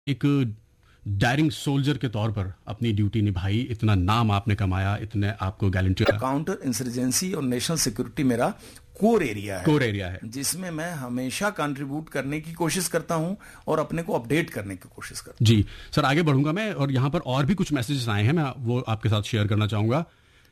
एक daring soldier के तौर पर अपनी ड्यूटी निभाई, इतना नाम आपने कमाया, इतने आपको गैलेंट्री। काउंटर इंसर्जेंसी और नेशनल सिक्योरिटी मेरा कोर एरिया है जिसमें मैं हमेशा कंट्रीब्यूट करने की कोशिश करता हूं और अपने को अपडेट करने की कोशिश करता हूं। जी सर, आगे बढ़ूंगा मैं, और यहां पर और भी कुछ मैसेजेस आए हैं, मैं वो आपके साथ शेयर करना चाहूंगा।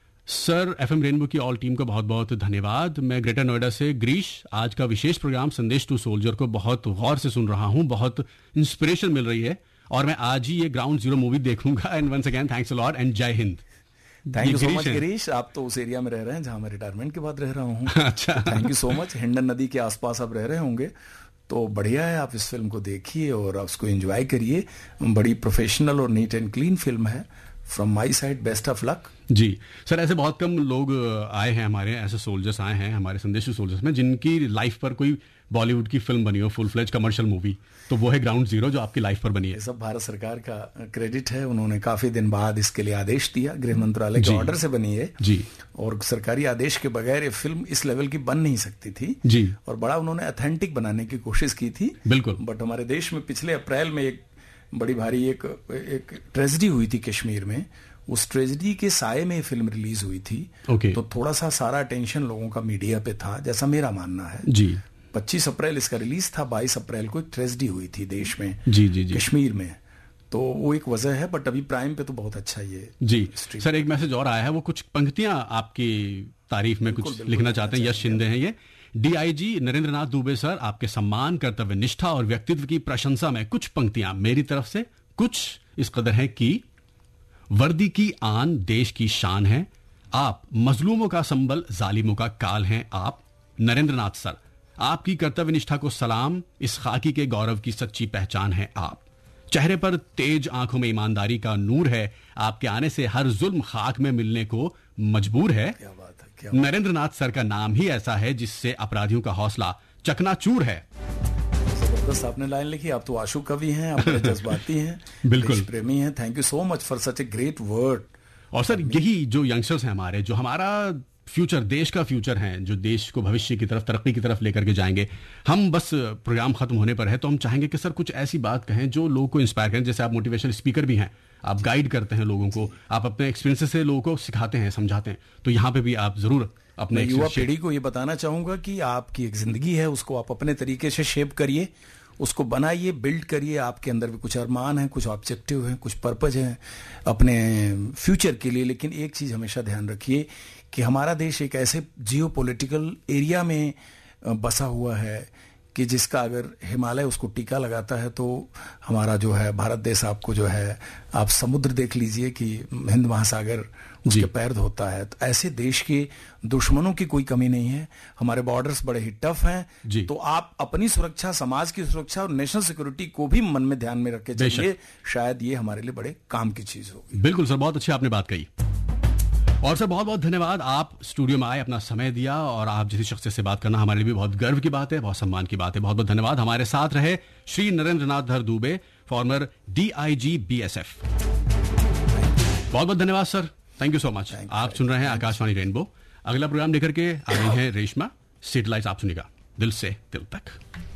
सर, एफएम रेनबो की ऑल टीम को बहुत बहुत धन्यवाद। मैं ग्रेटर नोएडा से ग्रीश, आज का विशेष प्रोग्राम संदेश टू सोल्जर को बहुत गौर से सुन रहा हूं, बहुत इंस्पिरेशन मिल रही है और मैं आज ही ये ग्राउंड जीरो मूवी देखूंगा। And once again thanks a lot and जय Hind. Thank you so much Girish, आप तो उस एरिया में रह रहे हैं जहां मैं रिटायरमेंट के बाद रह रहा हूं। अच्छा, thank you so much. Hindon नदी के आसपास आप रह रहे होंगे तो बढ़िया है, आप इस फिल्म को देखिए और उसको एंजॉय करिए। बड़ी प्रोफेशनल और नीट एंड क्लीन फिल्म है। From my side best of luck. Ji sir, ऐसे बहुत कम लोग आए हैं हमारे, ऐसे सोल्जर्स आए हैं हमारे संदेश टू सोल्जर्स में जिनकी लाइफ पर कोई बॉलीवुड की फिल्म बनी हो, फुल फ्लेज कमर्शियल मूवी, तो वो है ग्राउंड जीरो जो आपकी लाइफ पर बनी है। ये सब भारत सरकार का क्रेडिट है, उन्होंने काफी दिन बाद इसके लिए आदेश दिया, गृह मंत्रालय के ऑर्डर से बनी है जी, और सरकारी आदेश के बगैर ये फिल्म इस लेवल की बन नहीं सकती थी जी, और बड़ा उन्होंने ऑथेंटिक बनाने की कोशिश की थी। बिल्कुल। बट हमारे देश में पिछले अप्रैल में एक बड़ी भारी एक ट्रेजेडी हुई थी कश्मीर में, उस ट्रेजेडी के साये में फिल्म रिलीज हुई थी। तो थोड़ा सा सारा अटेंशन लोगों का मीडिया पे था, जैसा मेरा मानना है। जी, 25 अप्रैल इसका रिलीज था, 22 अप्रैल को एक ट्रेजेडी हुई थी देश में, जी जी जी, कश्मीर में, तो वो एक वजह है। बट अभी प्राइम पे तो बहुत अच्छा ये जी। सर, एक मैसेज और आया है, वो कुछ पंक्तियां आपकी तारीफ में कुछ लिखना चाहते हैं। यश शिंदे हैं ये। डीआईजी नरेंद्र नाथ दुबे सर, आपके सम्मान, कर्तव्य निष्ठा और व्यक्तित्व की प्रशंसा में कुछ पंक्तियां मेरी तरफ से। कुछ इस कदर है कि वर्दी की आन देश की शान है, आप मजलूमों का संबल, जालिमों का काल हैं आप। नरेंद्र नाथ सर, आपकी कर्तव्य निष्ठा को सलाम, इस खाकी के गौरव की सच्ची पहचान है आप। चेहरे पर तेज, आंखों में ईमानदारी का नूर है, आपके आने से हर जुल्म खाक में मिलने को मजबूर है। क्या बात है, क्या नरेंद्र नाथ सर का नाम ही ऐसा है जिससे अपराधियों का हौसला चकनाचूर है। जबरदस्त आपने लाइन लिखी। आप तो आशु कवि हैं, आप बड़े जज्बाती हैं, बिल्कुल प्रेमी हैं। Thank you so much for such a great word. और सर, यही जो यंगस्टर्स हैं हमारे, जो हमारा फ्यूचर, देश का फ्यूचर है, जो देश को भविष्य की तरफ, तरक्की की तरफ लेकर के जाएंगे। हम बस प्रोग्राम खत्म होने पर है तो हम चाहेंगे कि सर कुछ ऐसी बात कहें जो लोगों को इंस्पायर करें। जैसे आप मोटिवेशनल स्पीकर भी हैं, आप गाइड करते हैं लोगों को, आप अपने एक्सपीरियंसेस से लोगों को सिखाते हैं, समझाते हैं, तो यहाँ पे भी आप जरूर अपने युवा पीढ़ी को ये बताना चाहूंगा कि आपकी एक जिंदगी है, उसको आप अपने तरीके से शेप करिए, उसको बनाइए, बिल्ड करिए। आपके अंदर भी कुछ अरमान है, कुछ ऑब्जेक्टिव है, कुछ पर्पज है अपने फ्यूचर के लिए। लेकिन एक चीज हमेशा ध्यान रखिए कि हमारा देश एक ऐसे जियोपॉलिटिकल एरिया में बसा हुआ है कि जिसका अगर हिमालय उसको टीका लगाता है तो हमारा जो है भारत देश, आपको जो है, आप समुद्र देख लीजिए कि हिंद महासागर उसके पैर धोता है। तो ऐसे देश के दुश्मनों की कोई कमी नहीं है। हमारे बॉर्डर्स बड़े ही टफ हैं, तो आप अपनी सुरक्षा, समाज की सुरक्षा और नेशनल सिक्योरिटी को भी मन में ध्यान में रख के चलिए। शायद ये हमारे लिए बड़े काम की चीज होगी। बिल्कुल सर, बहुत अच्छी आपने बात कही। और सर, बहुत बहुत धन्यवाद, आप स्टूडियो में आए, अपना समय दिया, और आप जैसी शख्सियत से बात करना हमारे लिए भी बहुत गर्व की बात है, बहुत सम्मान की बात है। बहुत बहुत धन्यवाद। हमारे साथ रहे श्री नरेंद्र नाथ दुबे, फॉर्मर DIG BSF। बहुत बहुत धन्यवाद sir, thank you so much. आप सुन रहे हैं आकाशवाणी रेनबो। अगला प्रोग्राम लेकर के आ रही है रेशमा। सिटी लाइट्स आप सुनिएगा दिल से दिल तक।